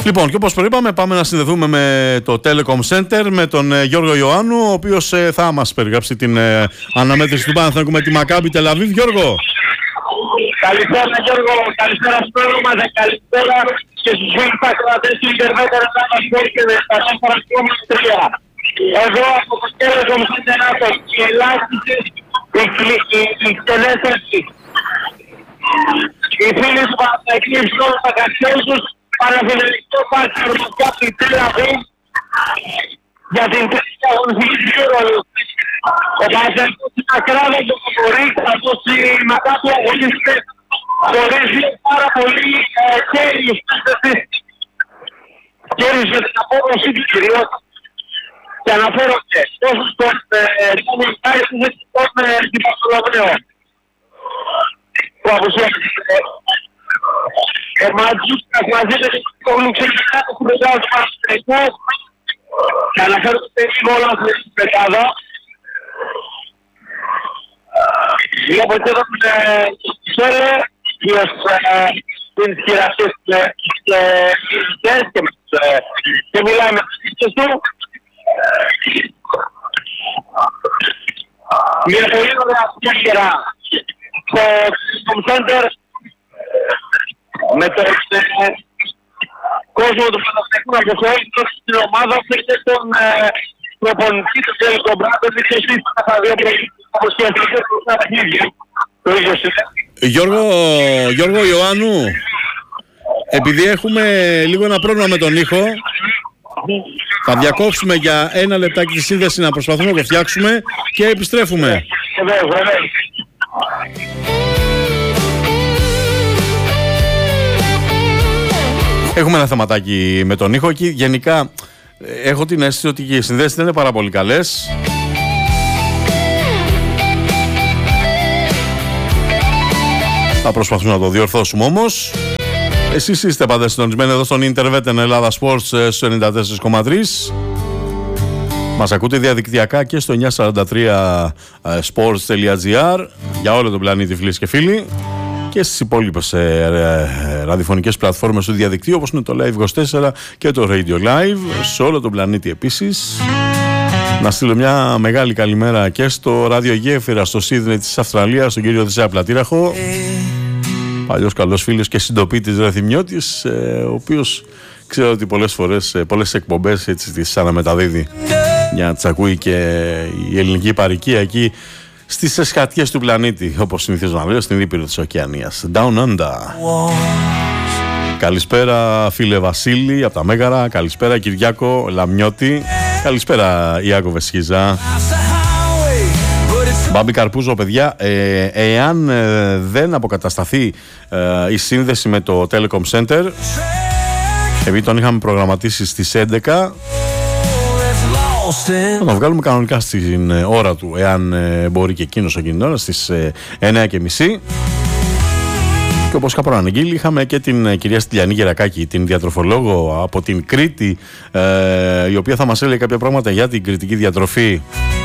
Λοιπόν, και όπως προείπαμε, πάμε να συνδεθούμε με το Telecom Center, με τον Γιώργο Ιωάννου, ο οποίος θα μας περιγράψει την αναμέτρηση του Παναθηναϊκού με τη Μακάμπι Τελαβίβ. Γιώργο. Καλησπέρα Γιώργο, καλησπέρα στην ομάδα, καλησπέρα και στους φίλους ακροατές του Ιντερνετ Ελλάδα Σπορτ και τα 4,3. Εδώ από το Telecom Center Άτος, οι ελάχιστες, οι εκτελέσεις, οι φίλοι του Παναθηναϊκού υψηλών τα καρδιές Παναθηναϊκό Μακάμπι Τελαβίβ για την τέτοια αγωνιστική του EuroLeague. Ο Παναθηναϊκός είναι ακράδαντο φαβορί, καθώς η Μακάμπι αγωνίζεται χωρίς πάρα πολύ κέρδους με την απόδοση του κυρίως. Και αναφέρονται τόσο στον Ρόμιν Κάισης και στον Παπαδομέο που αποσιάζεται. Ο Ματζούσκας μαζί με τον Κόβλου ξεκινά το χρονιάο του Παναθηναϊκού και αναφέρονται λίγο όλα αυτή την πετάδα. Βλέπω και εδώ τον Σέλε, ποιος είναι σχηραστής και μιλάει με τους ίδιους του. Μια πολύ ωραία ατμόσφαιρα στο Telecom Center με τον κόσμο του Παναθηναϊκού να προσφέρει στην ομάδα και τον προπονητή του Telecom Center και εσείς τα δύο αποσχέσεις στα παιχνίδια. Το ίδιο Γιώργο Ιωάννου, επειδή έχουμε λίγο ένα πρόβλημα με τον ήχο, θα διακόψουμε για ένα λεπτάκι τη σύνδεση να προσπαθούμε να το φτιάξουμε και επιστρέφουμε. Έχουμε ένα θεματάκι με τον ήχο και γενικά έχω την αίσθηση ότι οι συνδέσεις δεν είναι πάρα πολύ καλές. Θα προσπαθούμε να το διορθώσουμε όμως. Εσείς είστε πάντα συντονισμένοι εδώ στον Ιντερνετ Ελλάδα Sports στους 94,3. Μας ακούτε διαδικτυακά και στο 943sports.gr για όλο τον πλανήτη, φίλες και φίλοι, και στις υπόλοιπες ραδιοφωνικές πλατφόρμες του διαδικτύου όπως είναι το Live24 και το Radio Live σε όλο τον πλανήτη επίσης. Να στείλω μια μεγάλη καλημέρα και στο ραδιογέφυρα στο Σίδνεϊ της Αυστραλίας, στον κύριο Δησέα Πλατήραχο, παλιός καλός φίλος και συντοπίτης Ρεθυμιώτης, ο οποίος ξέρω ότι πολλές φορές, πολλές εκπομπές έτσι τις αναμεταδίδει για να τις ακούει και η ελληνική παροικία εκεί στις εσχατιές του πλανήτη, όπως συνηθίζω να λέω, στην Ήπειρο της Οκεανίας. Down Under. Καλησπέρα φίλε Βασίλη από τα Μέγαρα, καλησπέρα Κυριάκο Λαμιώτη, καλησπέρα Ιάκω Βεσχίζα. Μπάμπη Καρπούζο, παιδιά, εάν δεν αποκατασταθεί η σύνδεση με το Telecom Center, επειδή τον είχαμε προγραμματίσει στις 11, θα τον βγάλουμε κανονικά στην ώρα του, εάν μπορεί και εκείνος εκείνη την ώρα, στις 9:30. Και όπως είχα προαναγγείλει, είχαμε και την κυρία Στυλιανή Γερακάκη, την διατροφολόγο από την Κρήτη, η οποία θα μας έλεγε κάποια πράγματα για την κρητική διατροφή